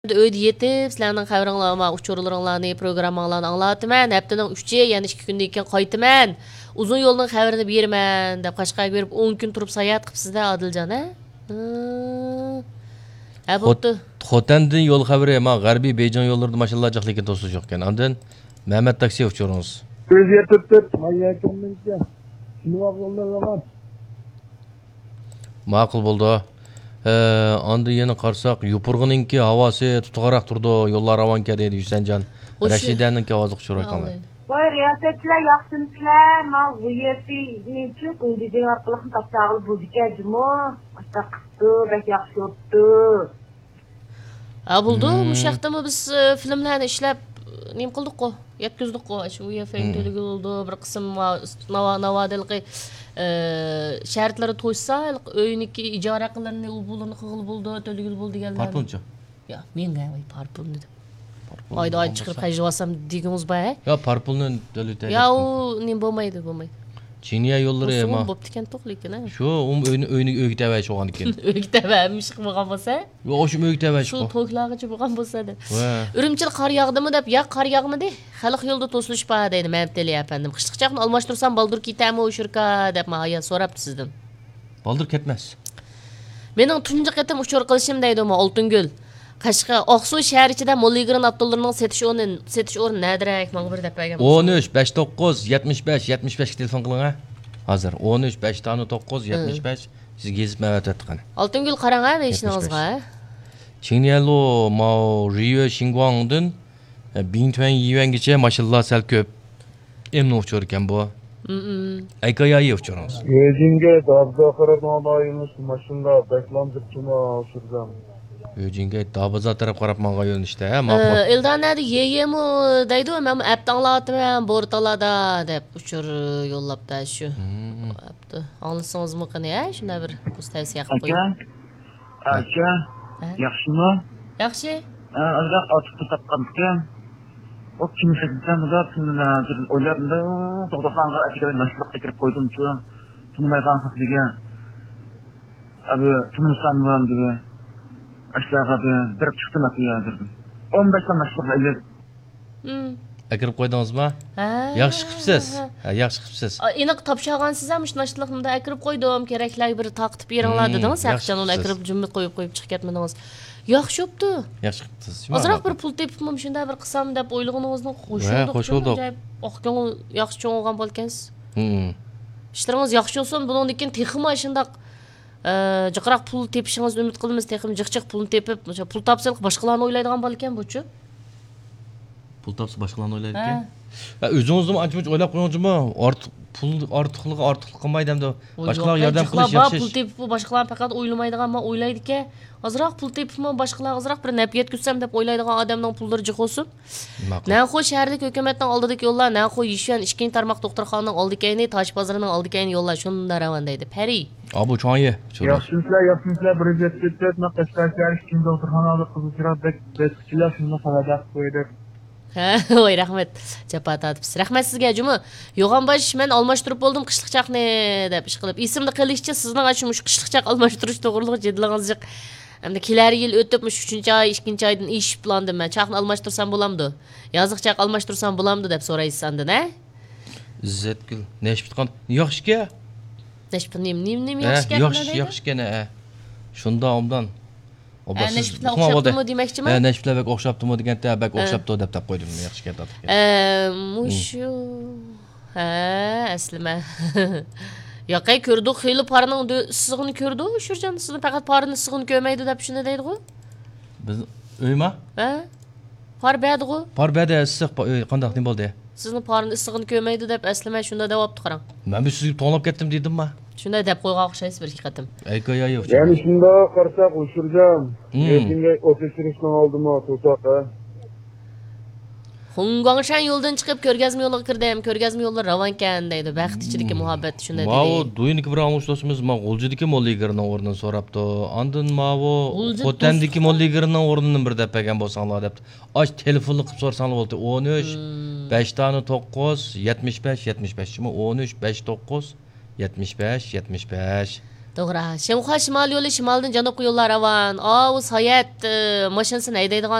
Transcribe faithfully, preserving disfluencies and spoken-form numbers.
Öyle yetip, sizlerning xabaringlarni, uçurularinglarni, programmalarni anglatyman. Haftaning uchi, ya'ni ikki kundan keyin qaytaman. Uzun yo'lning xabarini beraman deb Qashqarga berib o'n kun turib sayohat qilibsiz-da, Adiljon, ha? Ha, bo'pti. Xotandan yo'l xabari, men G'arbiy Bejon yo'llarida mashinalar jiqligiga to'sish yo'q ekan. Ondan Mehmet taksi uçurunuz. Öz yetib, hayyakamizga. Shuni yo'llar yo'q. Ma'qul bo'ldi. Ee, anda yeni qarsak, Yupurg'iningki havosi tutug'aroq turdi, yo'llar ravon keldi, Yusanjon. Rashidaninki ovozi quchur ekan. Voy, riyosetchilar yaxshimisizlar? Men bu yerda nechun qo'ydigan orqali tashag'il bo'ldikajmi? Asta qisdi, bak yaxshi o'tdi. Ha, bo'ldi. Mush yoqdami biz filmlarni ishlab nim qildik-ku, yetkazdik-ku. Shu yefengdiligi bo'ldi, bir qism navadilqi şartları to'ysa, öyniki ijara qilinni, u buluni qilib bo'ldi, to'ligil bo'ldi deganlar. Parpuncha. Ya, menga voy parpul dedim. Oyda oy chiqirib qayjivasam degimiz bor, ha? Ya, parpulni dölütaydi. Ya, u nim bo'lmaydi, bo'lmaydi. Çiniye yolları ya, ma. Bu bo'pti ekan to'qlikin, ha? Shu, um öynü öynü ögitavay şoğan ekan. Ögitavaymish bo'lgan bo'lsa? Yo, o'shim ögitavay shu to'qlag'icha bo'lgan bo'lsa-da. Va. Urumchil qor yog'dimi deb, ya qor yog'midi? Xalq yo'lda to'silish bor deydi, Ma'mteli afandim. Qishliqchaqni almashtirsam baldur ketami o shirka deb ma'ya so'rabdi sizdan. Baldur ketmas. Mening tunji qatim uchur qilishim deydi mo Oltingul. Qashqa Oqsuv shahar ichida Molligrin Abdullarining setish o'rni, setish o'rni nadirak menga bir deb bergan. o'n uch besh to'qqiz yetmish besh yetmish besh ga telefon qiling ha. Hozir o'n uch besh to'qqiz yetmish besh sizga yezib ma'lumot etgan. Oltingul qarang ha, eshiningizga. Qingyalo ma Rio Xinguangdan Bintuen yuangacha mashinalar sal ko'p. Emni uchur ekan bu. Aykayayi uchuramiz. O'zingga dabda qarab mashinalar beklamdibmi o'shirdan. O'zingga dabza taraf qarab menga yo'nishda, ha, ma'qul. Eldanadi yeyemi deydi, men aptanglatman bortalada deb uchur yo'llabda shu. Apti. Anlasangizmi qani, ha? Shunda bir tavsiya qilib qo'ying. Aka, yaxshimi? Yaxshi. Azroq ochiq topqankan. O kimsadan da tunlar o'ylarında to'g'ridan akademik mashg'ulotga kirib qo'ydim-ku. Tunmaydan haqliga. Abi, tunsanman dedi. Aşağıda bir çıktım atıyordum. o'n besh ta mashg'ulot ilib. Hmm. Akirib qo'ydingizmi? Ha. Yaxshi qilibsiz. Ha, yaxshi qilibsiz. Aniq topshirgansiz ham shunashliqimda akirib qo'ydim, kerakli bir taqtib beringlar dedingiz. Yaxshi, uni akirib jumla qo'yib qo'yib chiqib ketmadingiz. Yaxshi bo'pti. Yaxshi qilibsiz. Ozroq bir pul tepibman, shunda bir qilsam deb o'ylaganingizdan qo'shildik. Qo'shildik. Oqgan yaxshi cho'ng olgan bo'lgansiz. Hmm. Ishlaringiz yaxshi bo'lsin, bundan keyin texmi shundaq jiqroq pul tepishingizni umid qilamiz. Texim jiqchiq pulni tepib, o'sha pul topsak boshqalarni o'ylaydigan bo'l ekan bu-chi. Pul topsa boshqalarni o'ylaydi ekan. Ha, o'zingizni ancha-muncha o'ylab qo'yingizmi? Ortiq pul ortiqligi ortiqlik qilmaydi-da. Boshqalarga yordam qilish yaxshi. Pul tepib boshqalarni faqat o'ylamaydigan, men o'ylaydi ekan. Ozroq pul tepibmi, boshqalarga ozroq bir naf yetkazsam deb o'ylaydigan odamning pullari jiq olsin. Naqo'y shahardagi hukumatning oldidagi yo'llar, Naqo'y Yishan ikkinchi tarmoq doktorxonaning oldikayni, Tosh bozorining oldikayni yo'llar shunda ravon deydi. Pari. Abu cho'yi. Yaxshilar, yaxshilar bir yetib Qashqarga ikkinchi doktorxonada qizilchiroq bekchilar shuni xabar qo'ydi. Ha, voy rahmat. Chapa tatibsiz. Rahmat sizga, Juma. Yo'g'onbosh men almashtirib bo'ldim qishliqchaqni deb ish qilib. Esimni qilishcha sizning shu qishliqchaq almashtirish to'g'riliq jiddilig'ingiz. Endi kelar yil o'tib, uchinchi oy, ikkinchi oydan ish plandim men. Chaqni almashtirsam bo'lamdi. Yoziqchaq almashtirsam bo'lamdi deb so'raysiz sandan, ha? Izzatgul, nesh bitgan? Yaxshi-ku. Nesh nim nim nim yaxshi Yaxshi, yaxshi-ku, ha. Shunda omdan Neşbitlar o'xshabdimi demoqchiman? Ha, Neşbitlar bek o'xshabdimi deganda, bek o'xshabdi deb deb qo'ydim. Yaxshi ketdi. Eh, mushu. Ha, aslima. Yo'qay ko'rdik, xeyli parning issig'ini ko'rdi. Shurjan, sizni faqat parning issig'ini ko'rmaydi deb shuni deydi-ku. Biz uyma? Ha? Par berdi-ku. Par berdi, issiq qanday nim bo'ldi? Sizni parning issig'ini ko'rmaydi deb aslima shunda davobni qarang. Men bu sizga to'lab ketdim dedim-mi? Shunday deb qo'ygan o'xshaysiz bir ikki qatim. Aykayayi uchun. Ya'ni shunda qarsak o'shirgan. O'zingga o'tishirishdan oldimi to'saq, ha? Hungongshan yo'ldan chiqib ko'rgazma yo'liga kirdim. Ko'rgazma yo'llar ravonkan deydi. Baxt ichidagi muhabbat shunday deydi. Mavo do'yiniki bir almashtimiz, men G'uljidagi Molligirning o'rnini so'rabdi. Ondan Mavo Xotandagi Molligirning o'rnini bir deb bergan bo'lsanglar debdi. Och telefonli qilib so'rsanglar bo'ldi. o'n uch besh to'qqiz yetmish besh yetmish besh. o'n uch besh to'qqiz yetmish besh yetmish besh. To'g'ri. Shimxo shimol yo'li, shimoldan janubga yo'llar ravon. Ovuz Hayat mashinasini haydaydigan